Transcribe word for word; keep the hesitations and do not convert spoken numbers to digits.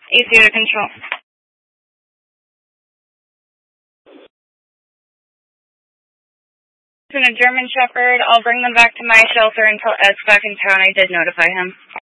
A C to control. And a German Shepherd, I'll bring them back to my shelter until Ed's back in town. I did notify him.